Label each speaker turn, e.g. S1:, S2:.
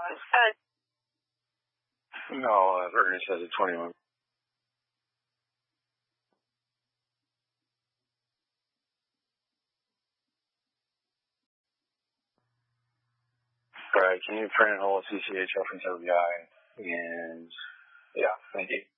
S1: No, Ernest has a 21. All right, can you print and hold CCH reference OBI? And yeah, thank you.